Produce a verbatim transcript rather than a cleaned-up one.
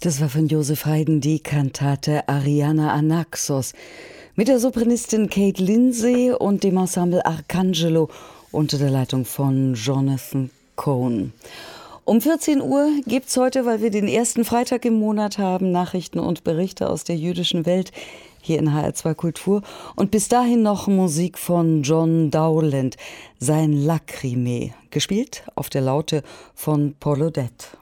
Das war von Joseph Haydn die Kantate Ariana Anaxos mit der Sopranistin Kate Lindsay und dem Ensemble Arcangelo unter der Leitung von Jonathan Cohen. Um vierzehn Uhr gibt's heute, weil wir den ersten Freitag im Monat haben, Nachrichten und Berichte aus der jüdischen Welt hier in H R zwei Kultur. Und bis dahin noch Musik von John Dowland, sein Lacrimé, gespielt auf der Laute von Paul Odette.